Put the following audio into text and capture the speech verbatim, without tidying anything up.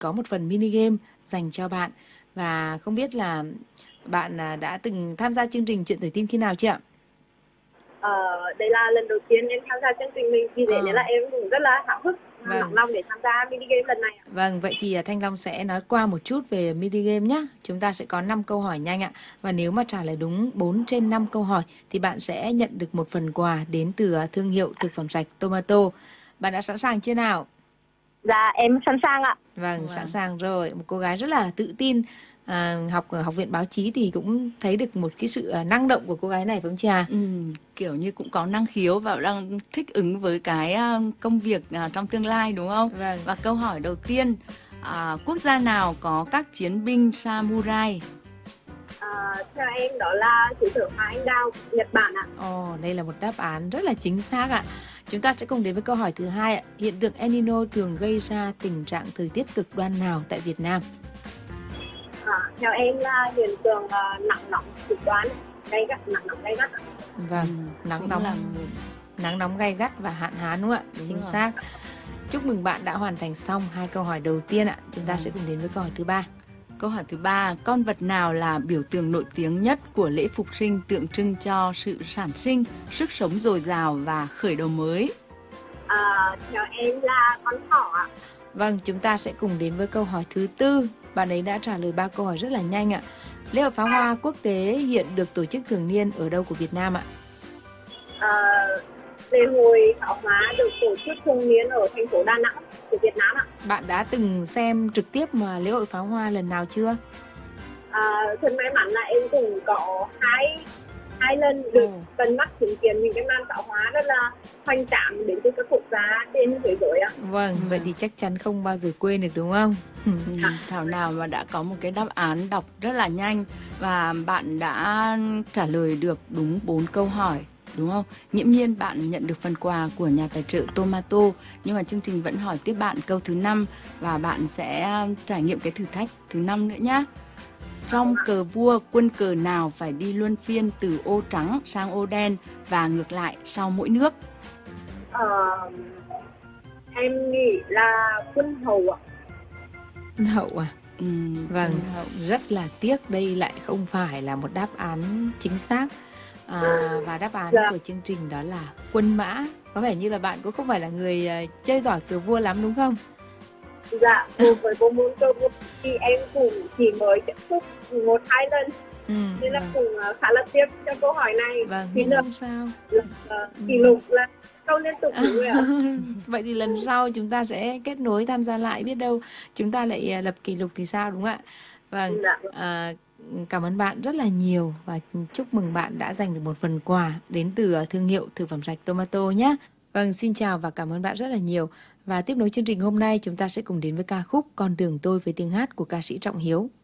có một phần mini game dành cho bạn. Và không biết là bạn à, đã từng tham gia chương trình Chuyện tuổi tin khi nào chưa ạ? Ờ, đây là lần đầu tiên em tham gia chương trình mình, vì thế Ờ. nên là em cũng rất là háo hức, Vâng. nóng lòng để tham gia mini game lần này ạ. Vâng, vậy thì à, Thanh Long sẽ nói qua một chút về mini game nhé. Chúng ta sẽ có năm câu hỏi nhanh ạ. Và nếu mà trả lời đúng bốn trên năm câu hỏi thì bạn sẽ nhận được một phần quà đến từ à, thương hiệu thực phẩm sạch Tomato. Bạn đã sẵn sàng chưa nào? Dạ em sẵn sàng ạ. Vâng, Vâng. sẵn sàng rồi. Một cô gái rất là tự tin. À, học ở học viện báo chí thì cũng thấy được một cái sự à, năng động của cô gái này phải không chị à? Ừ, kiểu như cũng có năng khiếu và đang thích ứng với cái à, công việc à, trong tương lai đúng không? Vâng. Và câu hỏi đầu tiên, à, quốc gia nào có các chiến binh samurai? Ờ, theo em đó là xứ sở Hoa Anh Đào, Nhật Bản ạ. Ồ, đây là một đáp án rất là chính xác ạ. Chúng ta sẽ cùng đến với câu hỏi thứ hai ạ. Hiện tượng El Nino thường gây ra tình trạng thời tiết cực đoan nào tại Việt Nam? Ờ, theo em là hiện tượng ờ, nắng nóng cực đoan, gay gắt, nắng nóng gay gắt ạ. Vâng, Ừ, nắng cũng nóng là một- nắng nóng gay gắt và hạn hán đúng không ạ? Đúng Chính rồi. xác. Chúc mừng bạn đã hoàn thành xong hai câu hỏi đầu tiên ạ. Chúng ta Vâng. sẽ cùng đến với câu hỏi thứ ba. Câu hỏi thứ ba, con vật nào là biểu tượng nổi tiếng nhất của lễ phục sinh tượng trưng cho sự sản sinh, sức sống dồi dào và khởi đầu mới? Ờ, theo em là con thỏ ạ. Vâng, chúng ta sẽ cùng đến với câu hỏi thứ tư. Bạn ấy đã trả lời ba câu hỏi rất là nhanh ạ. Lễ hội pháo hoa quốc tế hiện được tổ chức thường niên ở đâu của Việt Nam ạ? Ờ, lễ hội pháo hoa được tổ chức thường niên ở thành phố Đà Nẵng của Việt Nam ạ. Bạn đã từng xem trực tiếp mà lễ hội pháo hoa lần nào chưa? À, thật may mắn là em cũng có hai hai lần được Ồ. tận mắt chứng kiến những cái màn pháo hoa rất là hoành tráng đến từ các quốc gia trên thế giới ạ. Vâng, Ừ. vậy thì chắc chắn không bao giờ quên được đúng không? Ừ, Thảo nào mà đã có một cái đáp án đọc rất là nhanh và bạn đã trả lời được đúng bốn câu hỏi, đúng không? Nghiễm nhiên bạn nhận được phần quà của nhà tài trợ Tomato, nhưng mà chương trình vẫn hỏi tiếp bạn câu thứ năm và bạn sẽ trải nghiệm cái thử thách thứ năm nữa nhé. Trong cờ vua, quân cờ nào phải đi luân phiên từ ô trắng sang ô đen và ngược lại sau mỗi nước? Ờ, em nghĩ là quân hầu ạ. Quân hậu à? Ừ, Vâng, quân hậu. rất là tiếc đây lại không phải là một đáp án chính xác. À, và đáp án Dạ. của chương trình đó là quân mã. Có vẻ như là bạn cũng không phải là người ờ, chơi giỏi cờ vua lắm đúng không? Dạ, cùng với bộ môn cơ vua thì em cũng chỉ mới tiếp xúc một hai lần, Ừ, nên là vâng. cũng ờ, khá là tiếc cho câu hỏi này. Vâng, Thì nhưng được không sao. uh, kỷ lục là câu liên tục đúng rồi ạ. Vậy thì lần sau chúng ta sẽ kết nối tham gia lại, biết đâu chúng ta lại à, lập kỷ lục thì sao đúng không ạ? Vâng, Dạ. à, cảm ơn bạn rất là nhiều và chúc mừng bạn đã giành được một phần quà đến từ à, thương hiệu thực phẩm sạch Tomato nhé. Vâng, xin chào và cảm ơn bạn rất là nhiều. Và tiếp nối chương trình hôm nay chúng ta sẽ cùng đến với ca khúc Con đường tôi với tiếng hát của ca sĩ Trọng Hiếu.